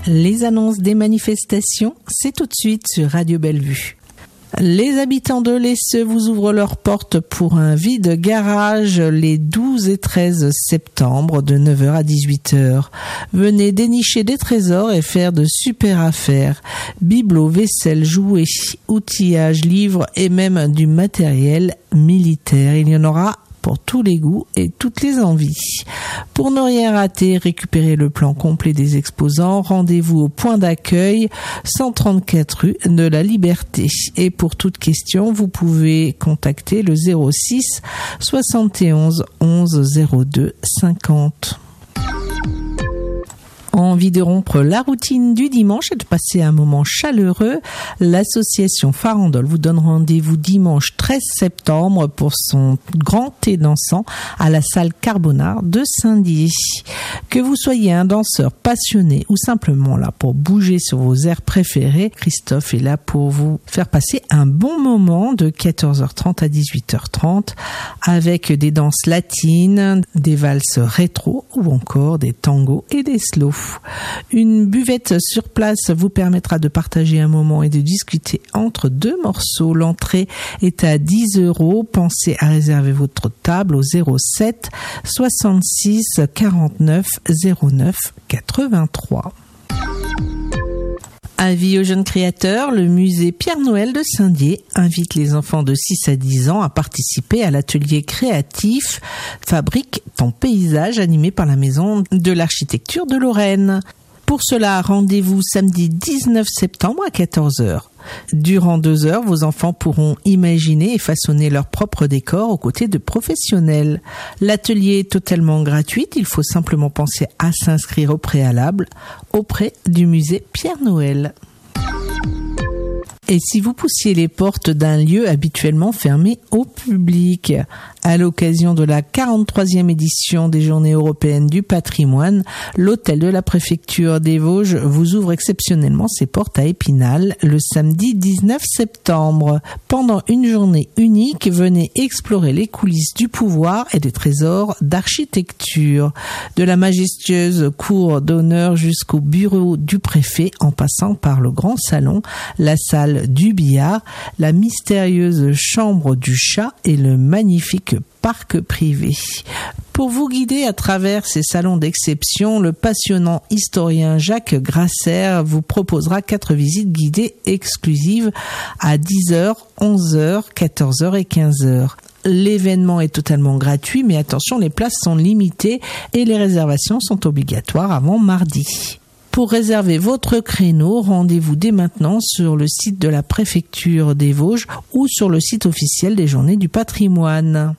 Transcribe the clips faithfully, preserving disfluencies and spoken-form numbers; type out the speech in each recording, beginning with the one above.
Les annonces des manifestations, c'est tout de suite sur Radio Bellevue. Les habitants de l'Esseux vous ouvrent leurs portes pour un vide-garage les douze et treize septembre de neuf heures à dix-huit heures. Venez dénicher des trésors et faire de super affaires. Bibelots, vaisselle, jouets, outillage, livres et même du matériel militaire. Il y en aura pour tous les goûts et toutes les envies. Pour ne rien rater, récupérez le plan complet des exposants. Rendez-vous au point d'accueil cent trente-quatre rue de la Liberté. Et pour toute question, vous pouvez contacter le zéro six soixante et onze onze zéro deux cinquante. Envie de rompre la routine du dimanche et de passer un moment chaleureux, l'association Farandole vous donne rendez-vous dimanche treize septembre pour son grand thé dansant à la salle Carbonard de Saint-Dié. Que vous soyez un danseur passionné ou simplement là pour bouger sur vos airs préférés, Christophe est là pour vous faire passer un bon moment de quatorze heures trente à dix-huit heures trente avec des danses latines, des valses rétro ou encore des tangos et des slows. Une buvette sur place vous permettra de partager un moment et de discuter entre deux morceaux. L'entrée est à dix euros. Pensez à réserver votre table au zéro sept soixante-six quarante-neuf zéro neuf quatre-vingt-trois. Avis aux jeunes créateurs, le musée Pierre-Noël de Saint-Dié invite les enfants de six à dix ans à participer à l'atelier créatif Fabrique ton paysage animé par la Maison de l'Architecture de Lorraine. Pour cela, rendez-vous samedi dix-neuf septembre à quatorze heures. Durant deux heures, vos enfants pourront imaginer et façonner leur propre décor aux côtés de professionnels. L'atelier est totalement gratuit, il faut simplement penser à s'inscrire au préalable auprès du musée Pierre-Noël. Et si vous poussiez les portes d'un lieu habituellement fermé au public? À l'occasion de la quarante-troisième édition des Journées européennes du patrimoine, l'hôtel de la préfecture des Vosges vous ouvre exceptionnellement ses portes à Épinal le samedi dix-neuf septembre. Pendant une journée unique, venez explorer les coulisses du pouvoir et des trésors d'architecture. De la majestueuse cour d'honneur jusqu'au bureau du préfet, en passant par le grand salon, la salle du billard, la mystérieuse chambre du chat et le magnifique parc privé. Pour vous guider à travers ces salons d'exception, le passionnant historien Jacques Grasser vous proposera quatre visites guidées exclusives à dix heures, onze heures, quatorze heures et quinze heures. L'événement est totalement gratuit, mais attention, les places sont limitées et les réservations sont obligatoires avant mardi. Pour réserver votre créneau, rendez-vous dès maintenant sur le site de la préfecture des Vosges ou sur le site officiel des Journées du patrimoine.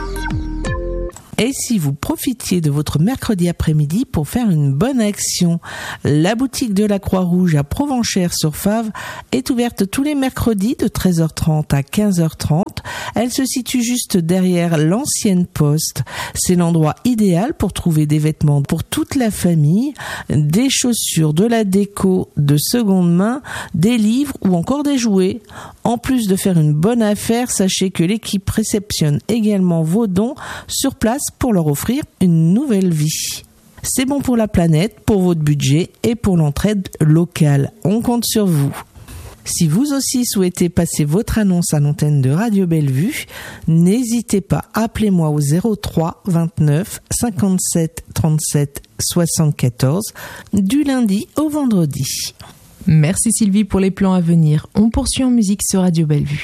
Et si vous profitiez de votre mercredi après-midi pour faire une bonne action, la boutique de la Croix-Rouge à Provenchères-sur-Fave est ouverte tous les mercredis de treize heures trente à quinze heures trente. Elle se situe juste derrière l'ancienne poste. C'est l'endroit idéal pour trouver des vêtements pour toute la famille, des chaussures, de la déco de seconde main, des livres ou encore des jouets. En plus de faire une bonne affaire, sachez que l'équipe réceptionne également vos dons sur place pour leur offrir une nouvelle vie. C'est bon pour la planète, pour votre budget et pour l'entraide locale. On compte sur vous. Si vous aussi souhaitez passer votre annonce à l'antenne de Radio Bellevue, n'hésitez pas, appelez-moi au zéro trois vingt-neuf cinquante-sept trente-sept soixante-quatorze du lundi au vendredi. Merci Sylvie pour les plans à venir. On poursuit en musique sur Radio Bellevue.